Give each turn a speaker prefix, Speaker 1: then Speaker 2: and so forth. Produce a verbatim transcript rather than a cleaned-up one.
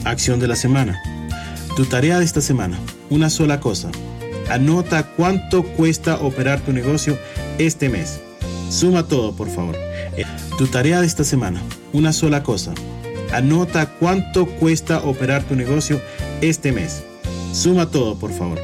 Speaker 1: Acción de la semana. Tu tarea de esta semana, una sola cosa. Anota cuánto cuesta operar tu negocio este mes. Suma todo, por favor. Tu tarea de esta semana, una sola cosa. Anota cuánto cuesta operar tu negocio este mes. Suma todo, por favor.